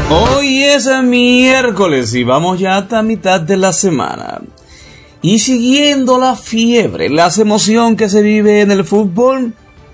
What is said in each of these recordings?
Hoy es miércoles y vamos ya hasta mitad de la semana. Y siguiendo la fiebre, las emociones que se vive en el fútbol,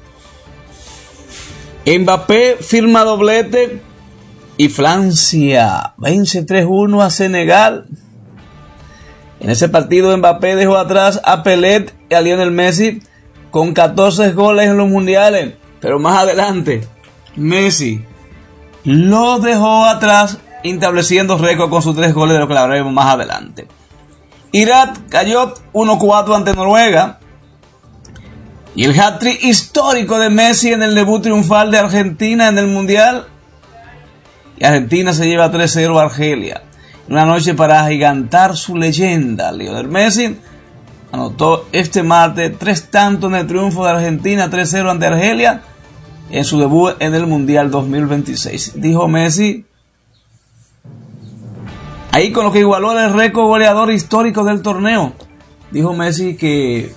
Mbappé firma doblete y Francia vence 3-1 a Senegal. En ese partido Mbappé dejó atrás a Pelé y a Lionel Messi con 14 goles en los mundiales, pero más adelante Messi lo dejó atrás, estableciendo récord con sus 3 goles, de lo que hablaremos más adelante. Irak cayó 1-4 ante Noruega. Y el hat-trick histórico de Messi en el debut triunfal de Argentina en el Mundial. Y Argentina se lleva 3-0 a Argelia. Una noche para agigantar su leyenda. Lionel Messi anotó este martes 3 tantos en el triunfo de Argentina 3-0 ante Argelia en su debut en el Mundial 2026. Dijo Messi, ahí con lo que igualó el récord goleador histórico del torneo, dijo Messi que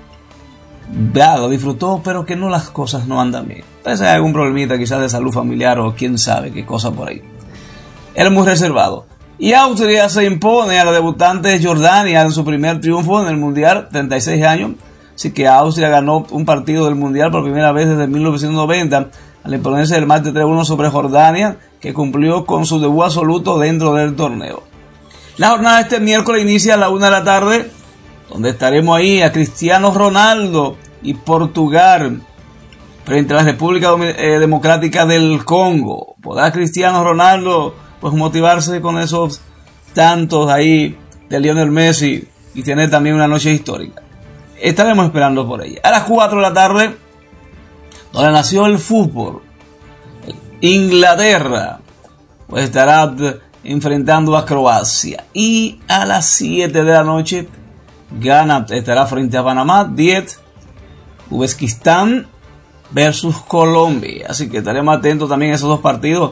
lo disfrutó, pero que no, las cosas no andan bien. Parece que hay algún problemita quizás de salud familiar o quién sabe qué cosa por ahí. Era muy reservado. Y Austria se impone a la debutante Jordania en su primer triunfo en el Mundial, 36 años. Así que Austria ganó un partido del Mundial por primera vez desde 1990 al imponerse el martes 3-1 sobre Jordania, que cumplió con su debut absoluto dentro del torneo. La jornada de este miércoles inicia a la 1 de la tarde, donde estaremos ahí a Cristiano Ronaldo y Portugal frente a la República Democrática del Congo. ¿Podrá Cristiano Ronaldo pues motivarse con esos tantos ahí de Lionel Messi y tener también una noche histórica? Estaremos esperando por ella. A las 4 de la tarde, donde nació el fútbol, Inglaterra pues estará enfrentando a Croacia. Y a las 7 de la noche, Ghana estará frente a Panamá. 10, Uzbekistán versus Colombia. Así que estaremos atentos también a esos dos partidos.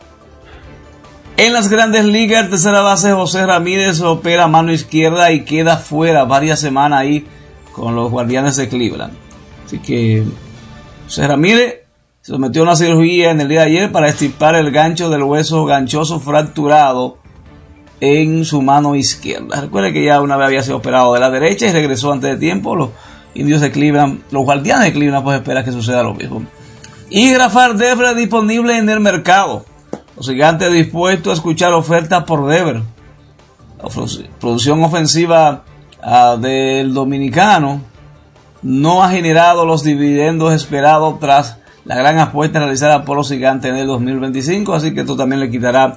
En las grandes ligas, tercera base José Ramírez opera mano izquierda y queda fuera varias semanas ahí con los Guardianes de Cleveland. Así que José Ramírez se sometió a una cirugía en el día de ayer para extirpar el gancho del hueso ganchoso fracturado en su mano izquierda. Recuerde que ya una vez había sido operado de la derecha y regresó antes de tiempo. Los indios de Cleveland, los Guardianes de Cleveland, pues espera que suceda lo mismo. Y Rafael Devers disponible en el mercado. Los gigantes dispuestos a escuchar ofertas por Devers. La producción ofensiva del dominicano no ha generado los dividendos esperados tras la gran apuesta realizada por los gigantes en el 2025, así que esto también le quitará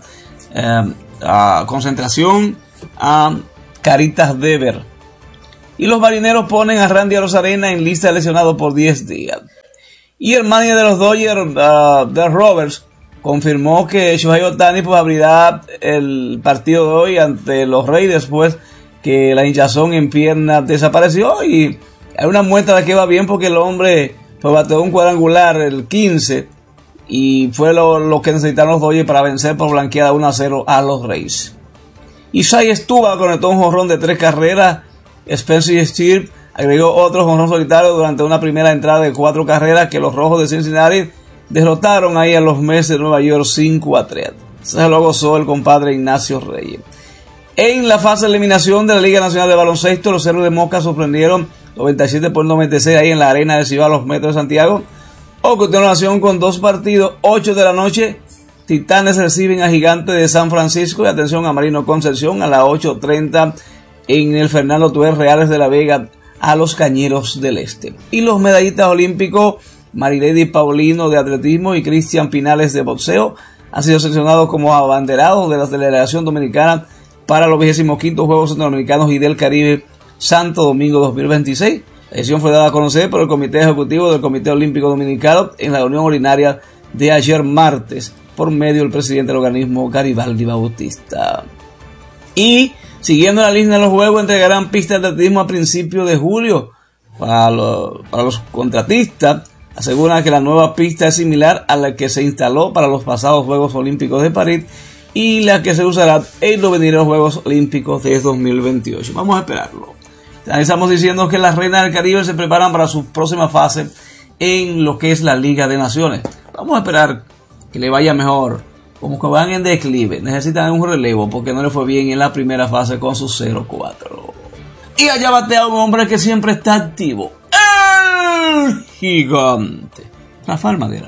concentración a Caritas Devers. Y los marineros ponen a Randy Arozarena en lista de lesionados por 10 días. Y el manager de los Dodgers, Dave Roberts, confirmó que Shohei Ohtani pues abrirá el partido de hoy ante los Reyes después que la hinchazón en pierna desapareció, y hay una muestra de que va bien porque el hombre pues bateó un cuadrangular el 15 y fue lo que necesitaron los Dodgers para vencer por blanqueada 1-0 a los Reyes. Isaiah Stuba conectó un jonrón de 3 carreras. Spencer Steer agregó otro jonrón solitario durante una primera entrada de 4 carreras que los Rojos de Cincinnati derrotaron ahí a los Mets de Nueva York 5-3. Se lo gozó el compadre Ignacio Reyes. En la fase de eliminación de la Liga Nacional de Baloncesto, los Cerros de Moca sorprendieron 97-96 ahí en la arena de Cibao, los Metros de Santiago. O continuación con 2 partidos, 8 de la noche, Titanes reciben a Gigantes de San Francisco y atención a Marino Concepción a las 8:30 en el Fernando Tuer Reales de la Vega a los Cañeros del Este. Y los medallistas olímpicos Marilady Paulino de atletismo y Cristian Pinales de boxeo han sido seleccionados como abanderados de la delegación dominicana para los 25º Juegos Centroamericanos y del Caribe Santo Domingo 2026. La decisión fue dada a conocer por el Comité Ejecutivo del Comité Olímpico Dominicano en la reunión ordinaria de ayer martes por medio del presidente del organismo Garibaldi Bautista. Y siguiendo la línea de los juegos, entregarán pistas de atletismo a principios de julio para los contratistas. Aseguran que la nueva pista es similar a la que se instaló para los pasados Juegos Olímpicos de París y la que se usará en los venideros Juegos Olímpicos de 2028. Vamos a esperarlo. Estamos diciendo que las reinas del Caribe se preparan para su próxima fase en lo que es la Liga de Naciones. Vamos a esperar que le vaya mejor como que van en declive, necesitan un relevo porque no le fue bien en la primera fase con su 0-4. Y allá batea un hombre que siempre está activo, el gigante Rafael Madera.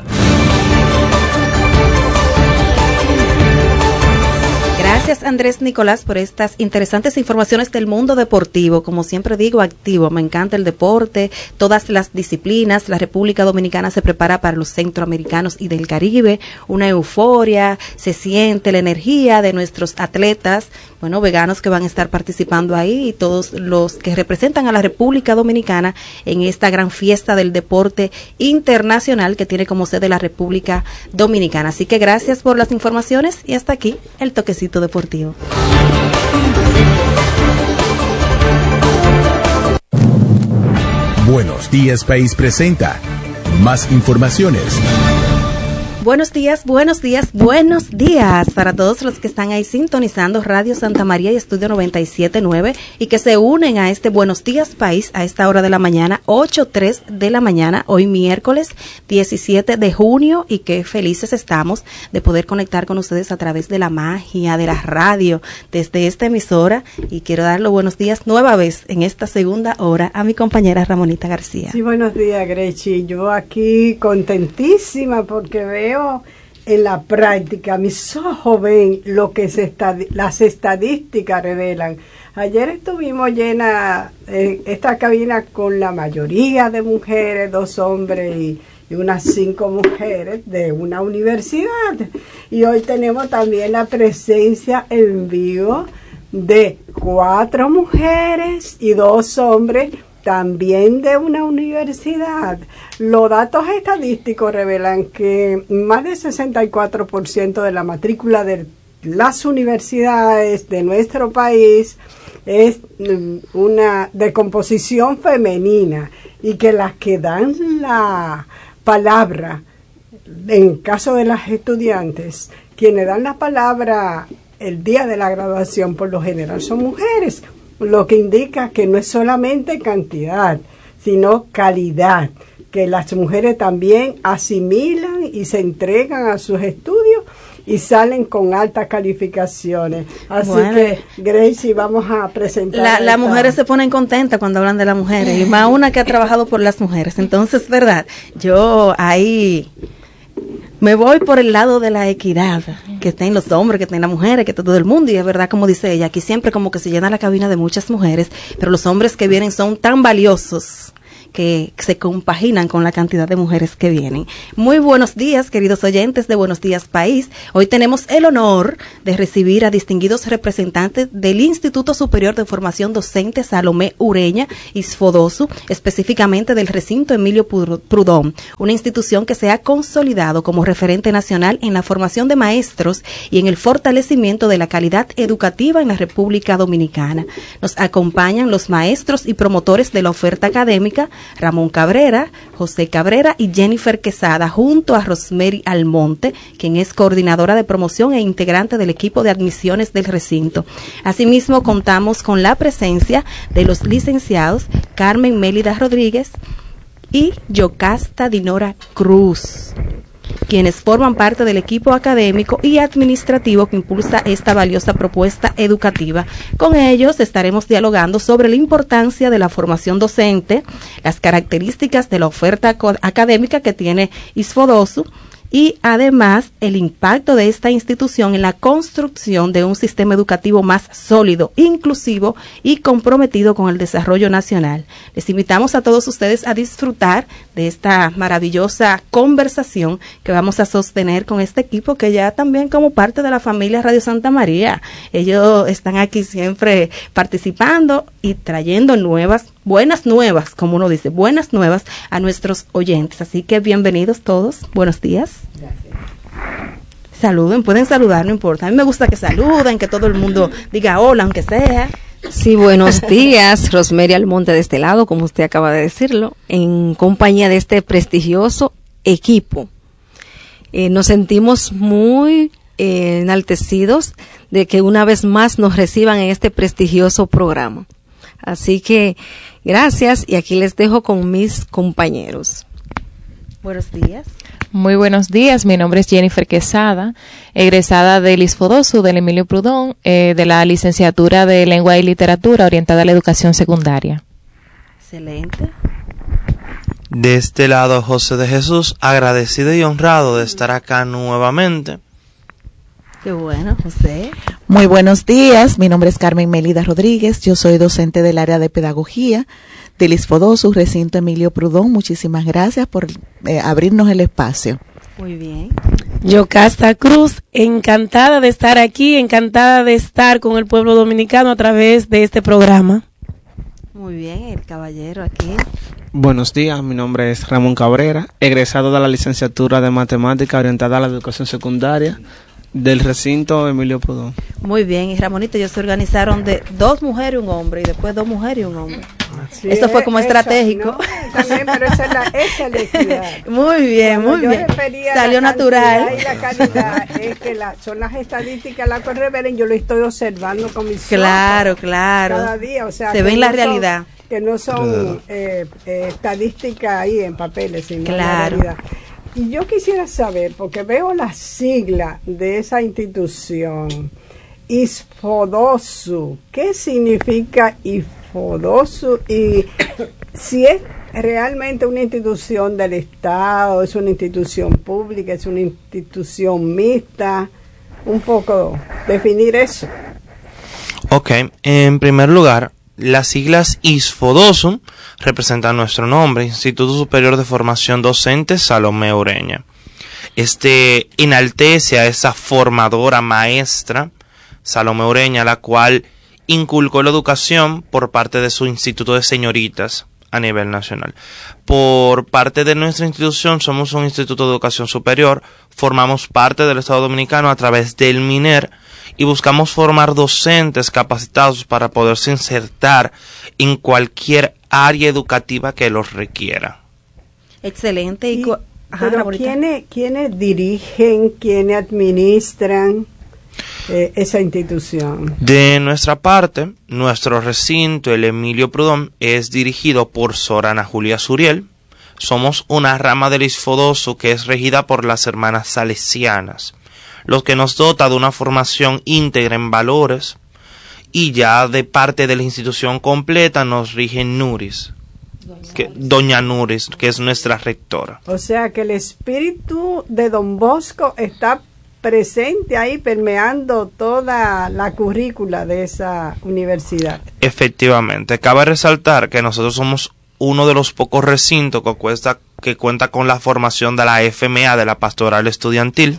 Gracias, Andrés Nicolás, por estas interesantes informaciones del mundo deportivo. Como siempre digo, activo. Me encanta el deporte, todas las disciplinas. La República Dominicana se prepara para los centroamericanos y del Caribe. Una euforia, se siente la energía de nuestros atletas, bueno, veganos que van a estar participando ahí y todos los que representan a la República Dominicana en esta gran fiesta del deporte internacional que tiene como sede la República Dominicana. Así que gracias por las informaciones y hasta aquí el toquecito deportivo. Buenos Días País presenta más informaciones. Buenos días, buenos días, buenos días para todos los que están ahí sintonizando Radio Santa María y Estudio 97.9 y que se unen a este Buenos Días País a esta hora de la mañana, 8:03 de la mañana, hoy miércoles 17 de junio, y qué felices estamos de poder conectar con ustedes a través de la magia de la radio desde esta emisora. Y quiero dar los buenos días nueva vez en esta segunda hora a mi compañera Ramonita García. Sí, buenos días, Grechi. Yo aquí contentísima porque veo en la práctica, mis ojos ven lo que las estadísticas revelan. Ayer estuvimos llena esta cabina con la mayoría de mujeres, 2 hombres y unas 5 mujeres de una universidad. Y hoy tenemos también la presencia en vivo de 4 mujeres y 2 hombres, también de una universidad. Los datos estadísticos revelan que más del 64% de la matrícula de las universidades de nuestro país es una de composición femenina, y que las que dan la palabra, en caso de las estudiantes, quienes dan la palabra el día de la graduación por lo general son mujeres, lo que indica que no es solamente cantidad, sino calidad, que las mujeres también asimilan y se entregan a sus estudios y salen con altas calificaciones. Así que, Gracie, vamos a presentar. Las mujeres se ponen contentas cuando hablan de las mujeres, y más una que ha trabajado por las mujeres. Entonces, verdad, yo ahí me voy por el lado de la equidad, que estén los hombres, que estén las mujeres, que esté todo el mundo. Y es verdad, como dice ella, aquí siempre como que se llena la cabina de muchas mujeres, pero los hombres que vienen son tan valiosos que se compaginan con la cantidad de mujeres que vienen. Muy buenos días, queridos oyentes de Buenos Días País. Hoy tenemos el honor de recibir a distinguidos representantes del Instituto Superior de Formación Docente Salomé Ureña Isfodosu, específicamente del recinto Emilio Prudón, una institución que se ha consolidado como referente nacional en la formación de maestros y en el fortalecimiento de la calidad educativa en la República Dominicana. Nos acompañan los maestros y promotores de la oferta académica, Ramón Cabrera, José Cabrera y Jennifer Quesada, junto a Rosemary Almonte, quien es coordinadora de promoción e integrante del equipo de admisiones del recinto. Asimismo, contamos con la presencia de los licenciados Carmen Mélida Rodríguez y Yocasta Dinora Cruz, quienes forman parte del equipo académico y administrativo que impulsa esta valiosa propuesta educativa. Con ellos estaremos dialogando sobre la importancia de la formación docente, las características de la oferta académica que tiene Isfodosu y además el impacto de esta institución en la construcción de un sistema educativo más sólido, inclusivo y comprometido con el desarrollo nacional. Les invitamos a todos ustedes a disfrutar de esta maravillosa conversación que vamos a sostener con este equipo que ya también como parte de la familia Radio Santa María. Ellos están aquí siempre participando y trayendo buenas nuevas, como uno dice, buenas nuevas a nuestros oyentes. Así que bienvenidos todos, buenos días. Gracias. Saluden, pueden saludar, no importa. A mí me gusta que saluden, que todo el mundo diga hola, aunque sea. Sí, buenos días, Rosemary Almonte de este lado, como usted acaba de decirlo, en compañía de este prestigioso equipo. Nos sentimos muy enaltecidos de que una vez más nos reciban en este prestigioso programa. Así que gracias, y aquí les dejo con mis compañeros. Buenos días. Muy buenos días, mi nombre es Jennifer Quesada, egresada del ISFODOSU, del Emilio Prudón, de la licenciatura de Lengua y Literatura orientada a la educación secundaria. Excelente. De este lado, José de Jesús, agradecido y honrado de estar acá nuevamente. Qué bueno, José. Muy buenos días, mi nombre es Carmen Melida Rodríguez, yo soy docente del área de pedagogía del ISFODOSU, recinto Emilio Prudón. Muchísimas gracias por abrirnos el espacio. Muy bien. Yocasta Cruz, encantada de estar aquí, encantada de estar con el pueblo dominicano a través de este programa. Muy bien, el caballero aquí. Buenos días, mi nombre es Ramón Cabrera, egresado de la licenciatura de Matemática orientada a la educación secundaria del recinto Emilio Prudón. Muy bien, y Ramonito, ellos se organizaron de 2 mujeres y un hombre, y después 2 mujeres y un hombre. Sí, Esto fue como estratégico. No, también, pero esa es la equidad. Muy bien, Cuando muy bien. la Salió natural. Y la calidad es que son las estadísticas las que revelen, yo lo estoy observando con mis Claro, ojos claro. cada día, o sea, se ve en la realidad. Que no son estadísticas ahí en papeles, sino claro. en la realidad. Y yo quisiera saber, porque veo la sigla de esa institución, ISFODOSU. ¿Qué significa ISFODOSU? Y si es realmente una institución del Estado, es una institución pública, es una institución mixta. Un poco definir eso. Ok, en primer lugar, las siglas ISFODOSU representan nuestro nombre, Instituto Superior de Formación Docente Salomé Ureña. Este enaltece a esa formadora maestra, Salomé Ureña, la cual inculcó la educación por parte de su Instituto de Señoritas a nivel nacional. Por parte de nuestra institución, somos un Instituto de Educación Superior, formamos parte del Estado Dominicano a través del MINER, y buscamos formar docentes capacitados para poderse insertar en cualquier área educativa que los requiera. Excelente. Pero ¿quiénes dirigen, quiénes administran esa institución? De nuestra parte, nuestro recinto, el Emilio Prudón, es dirigido por Sor Ana Julia Suriel. Somos una rama del ISFODOSU que es regida por las hermanas salesianas, lo que nos dota de una formación íntegra en valores, y ya de parte de la institución completa nos rige Nuris, Doña Nuris, que es nuestra rectora. O sea que el espíritu de Don Bosco está presente ahí, permeando toda la currícula de esa universidad. Efectivamente, cabe resaltar que nosotros somos uno de los pocos recintos que cuenta con la formación de la FMA, de la Pastoral Estudiantil.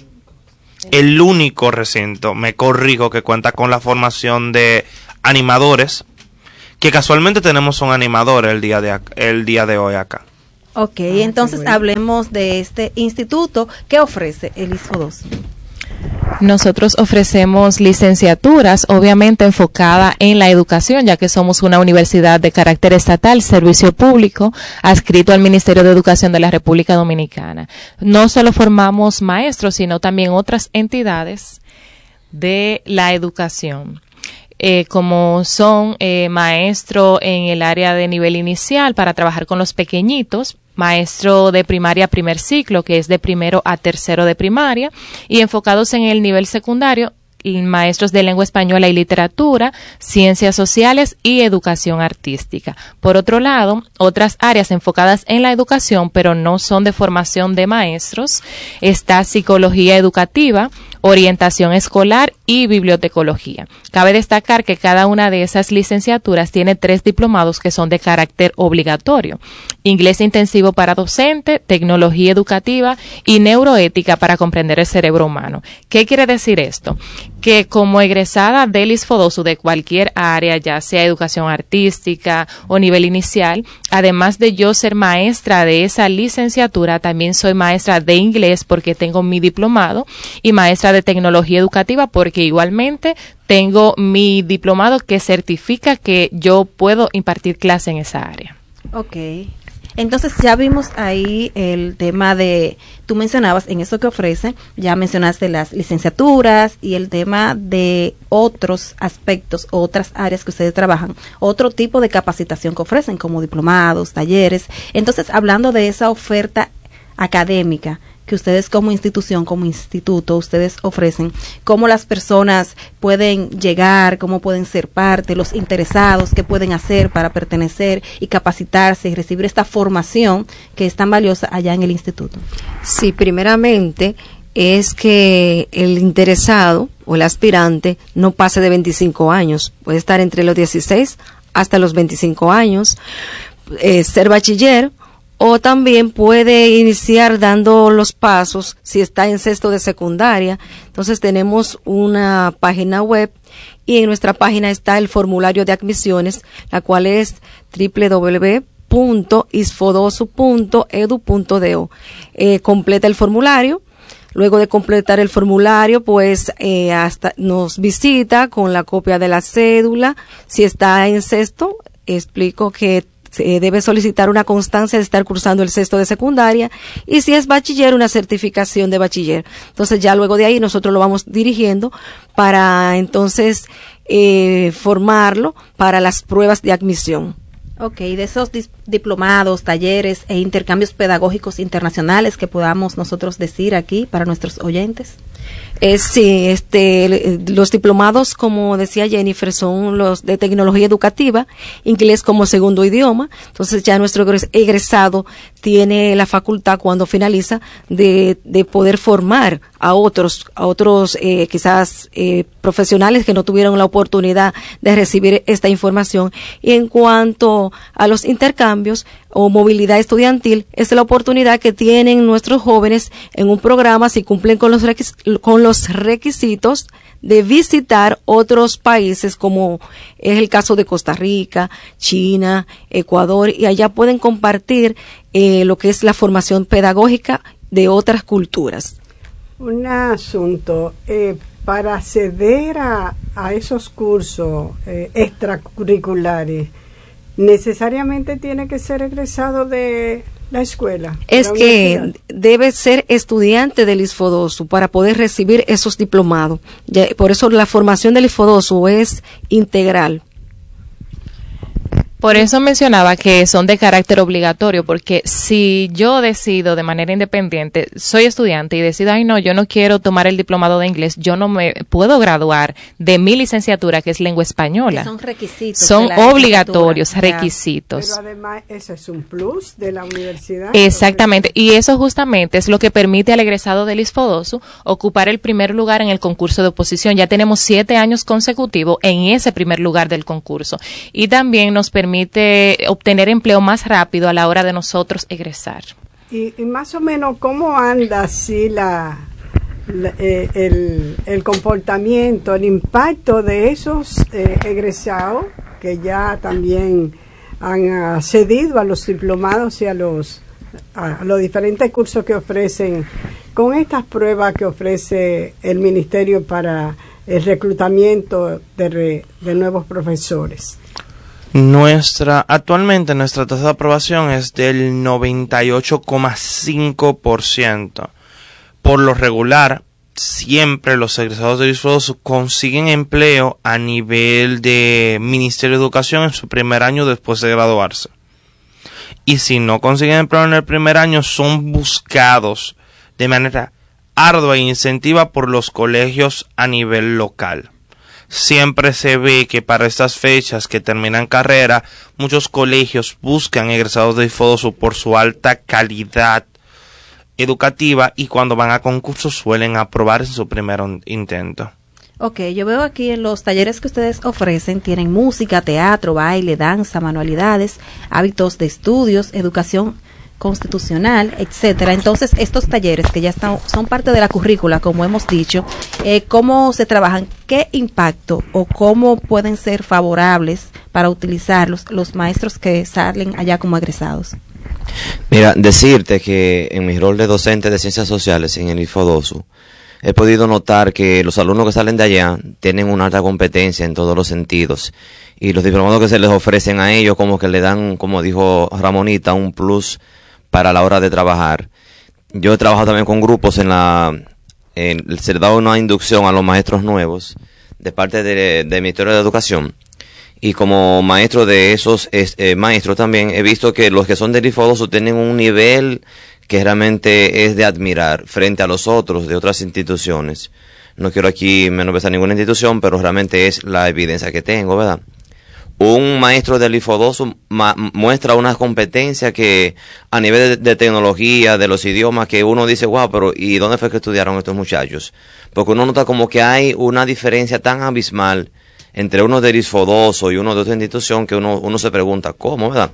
El único recinto, me corrijo, que cuenta con la formación de animadores, que casualmente tenemos un animador el día de hoy acá. Ok, entonces hablemos de este instituto. ¿Qué ofrece el ISFODOSU? Nosotros ofrecemos licenciaturas, obviamente enfocada en la educación, ya que somos una universidad de carácter estatal, servicio público, adscrito al Ministerio de Educación de la República Dominicana. No solo formamos maestros, sino también otras entidades de la educación. Como son maestro en el área de nivel inicial para trabajar con los pequeñitos, maestro de primaria primer ciclo, que es de primero a tercero de primaria, y enfocados en el nivel secundario, maestros de lengua española y literatura, ciencias sociales y educación artística. Por otro lado, otras áreas enfocadas en la educación, pero no son de formación de maestros, está psicología educativa, orientación escolar y bibliotecología. Cabe destacar que cada una de esas licenciaturas tiene 3 diplomados que son de carácter obligatorio: inglés intensivo para docente, tecnología educativa y neuroética para comprender el cerebro humano. ¿Qué quiere decir esto? Que como egresada del ISFODOSU de cualquier área, ya sea educación artística o nivel inicial, además de yo ser maestra de esa licenciatura, también soy maestra de inglés porque tengo mi diplomado, y maestra de tecnología educativa porque igualmente tengo mi diplomado que certifica que yo puedo impartir clase en esa área. Ok. Entonces ya vimos ahí el tema de, tú mencionabas en eso que ofrece, ya mencionaste las licenciaturas y el tema de otros aspectos, otras áreas que ustedes trabajan, otro tipo de capacitación que ofrecen como diplomados, talleres. Entonces, hablando de esa oferta académica que ustedes como institución, como instituto, ustedes ofrecen, cómo las personas pueden llegar, cómo pueden ser parte, los interesados, qué pueden hacer para pertenecer y capacitarse y recibir esta formación que es tan valiosa allá en el instituto. Sí, primeramente es que el interesado o el aspirante no pase de 25 años, puede estar entre los 16 hasta los 25 años, ser bachiller, o también puede iniciar dando los pasos si está en sexto de secundaria. Entonces tenemos una página web y en nuestra página está el formulario de admisiones, la cual es www.isfodosu.edu.do. Completa el formulario. Luego de completar el formulario, pues hasta nos visita con la copia de la cédula. Si está en sexto, explico que debe solicitar una constancia de estar cursando el sexto de secundaria, y si es bachiller, una certificación de bachiller. Entonces ya luego de ahí nosotros lo vamos dirigiendo para entonces formarlo para las pruebas de admisión. Ok, de esos diplomados, talleres e intercambios pedagógicos internacionales que podamos nosotros decir aquí para nuestros oyentes. Sí, los diplomados, como decía Jennifer, son los de tecnología educativa, inglés como segundo idioma. Entonces ya nuestro egresado tiene la facultad, cuando finaliza, de poder formar a otros quizás profesionales que no tuvieron la oportunidad de recibir esta información. Y en cuanto a los intercambios o movilidad estudiantil, es la oportunidad que tienen nuestros jóvenes en un programa, si cumplen con los requisitos, de visitar otros países, como es el caso de Costa Rica, China, Ecuador, y allá pueden compartir lo que es la formación pedagógica de otras culturas. Un asunto, para acceder a esos cursos extracurriculares, ¿necesariamente tiene que ser egresado de la escuela? Es que debe ser estudiante del ISFODOSU para poder recibir esos diplomados. Por eso la formación del ISFODOSU es integral. Por eso mencionaba que son de carácter obligatorio, porque si yo decido de manera independiente, soy estudiante y decido, ay no, yo no quiero tomar el diplomado de inglés, yo no me puedo graduar de mi licenciatura, que es lengua española. Que son requisitos. Son obligatorios, requisitos. Pero además, eso es un plus de la universidad. Exactamente, y eso justamente es lo que permite al egresado del ISFODOSU ocupar el primer lugar en el concurso de oposición. Ya tenemos 7 años consecutivos en ese primer lugar del concurso, y también nos permite obtener empleo más rápido a la hora de nosotros egresar. Y más o menos, ¿cómo anda así el comportamiento, el impacto de esos egresados que ya también han accedido a los diplomados y a los diferentes cursos que ofrecen, con estas pruebas que ofrece el Ministerio para el reclutamiento de nuevos profesores? Actualmente nuestra tasa de aprobación es del 98,5%. Por lo regular, siempre los egresados del ISFODOSU consiguen empleo a nivel de Ministerio de Educación en su primer año después de graduarse. Y si no consiguen empleo en el primer año, son buscados de manera ardua e incentiva por los colegios a nivel local. Siempre se ve que para estas fechas que terminan carrera, muchos colegios buscan egresados de ISFODOSU por su alta calidad educativa, y cuando van a concursos suelen aprobar en su primer intento. Ok, yo veo aquí en los talleres que ustedes ofrecen, tienen música, teatro, baile, danza, manualidades, hábitos de estudios, educación constitucional, etcétera. Entonces, estos talleres que ya son parte de la currícula, como hemos dicho, ¿cómo se trabajan? ¿Qué impacto o cómo pueden ser favorables para utilizarlos los maestros que salen allá como egresados? Mira, decirte que en mi rol de docente de ciencias sociales en el ISFODOSU, he podido notar que los alumnos que salen de allá tienen una alta competencia en todos los sentidos, y los diplomados que se les ofrecen a ellos como que le dan, como dijo Ramonita, un plus para la hora de trabajar. Yo he trabajado también con grupos se les da una inducción a los maestros nuevos de parte del Ministerio de Educación, y como maestro de esos maestros también he visto que los que son del ISFODOSU tienen un nivel que realmente es de admirar frente a los otros de otras instituciones. No quiero aquí menospreciar ninguna institución, pero realmente es la evidencia que tengo, ¿verdad? Un maestro del IFODOSU muestra una competencia que a nivel de tecnología, de los idiomas, que uno dice, wow, pero ¿y dónde fue que estudiaron estos muchachos? Porque uno nota como que hay una diferencia tan abismal entre uno del IFODOSU y uno de otra institución que uno se pregunta, ¿cómo, verdad?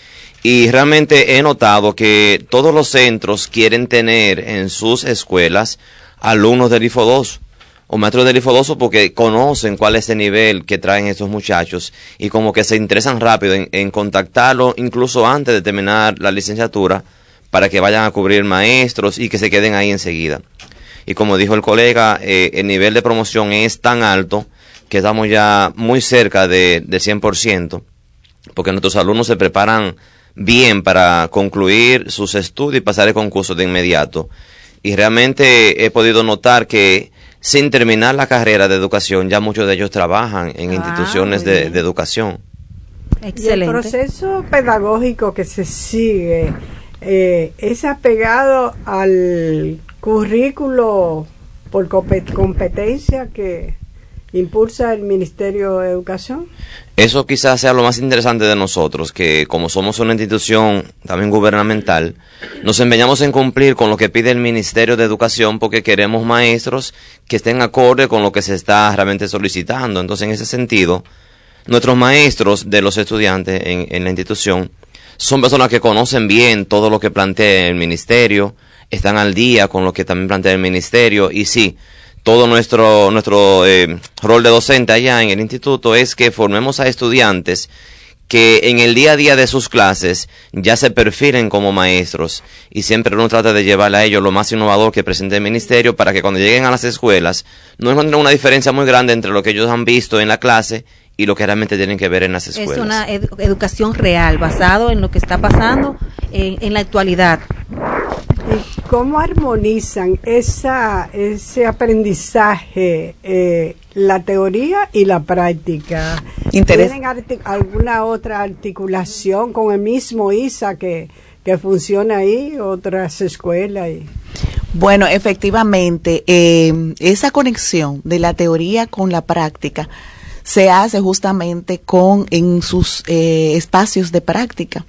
Y realmente he notado que todos los centros quieren tener en sus escuelas alumnos del IFODOSU o maestros del IFODOSU porque conocen cuál es el nivel que traen estos muchachos y como que se interesan rápido en contactarlos incluso antes de terminar la licenciatura para que vayan a cubrir maestros y que se queden ahí enseguida. Y como dijo el colega, el nivel de promoción es tan alto que estamos ya muy cerca del 100%, porque nuestros alumnos se preparan bien para concluir sus estudios y pasar el concurso de inmediato. Y realmente he podido notar que sin terminar la carrera de educación, ya muchos de ellos trabajan en instituciones de educación. Excelente. Y el proceso pedagógico que se sigue es apegado al currículo por competencia que impulsa el Ministerio de Educación. Eso quizás sea lo más interesante de nosotros, que como somos una institución también gubernamental, nos empeñamos en cumplir con lo que pide el Ministerio de Educación porque queremos maestros que estén acorde con lo que se está realmente solicitando. Entonces, en ese sentido, nuestros maestros de los estudiantes en la institución son personas que conocen bien todo lo que plantea el Ministerio, están al día con lo que también plantea el Ministerio y sí, todo nuestro rol de docente allá en el instituto es que formemos a estudiantes que en el día a día de sus clases ya se perfilen como maestros y siempre uno trata de llevar a ellos lo más innovador que presente el ministerio para que cuando lleguen a las escuelas no encuentren una diferencia muy grande entre lo que ellos han visto en la clase y lo que realmente tienen que ver en las escuelas. Es una educación real, basado en lo que está pasando en la actualidad. ¿Y cómo armonizan ese aprendizaje, la teoría y la práctica? ¿Tienen alguna otra articulación con el mismo ISA que funciona ahí, otras escuelas? Bueno, efectivamente, esa conexión de la teoría con la práctica se hace justamente en sus espacios de práctica.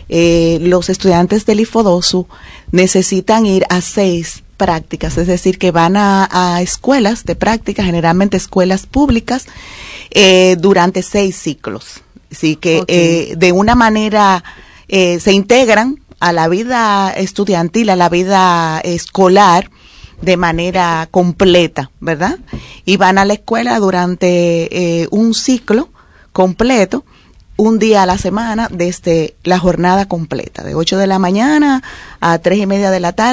Los estudiantes del IFODOSU necesitan ir a 6 prácticas, es decir, que van a escuelas de práctica, generalmente escuelas públicas, durante 6 ciclos. Así que de una manera se integran a la vida estudiantil, a la vida escolar, de manera completa, ¿verdad? Y van a la escuela durante un ciclo completo, un día a la semana, desde la jornada completa, de 8 de la mañana a 3:30 de la tarde.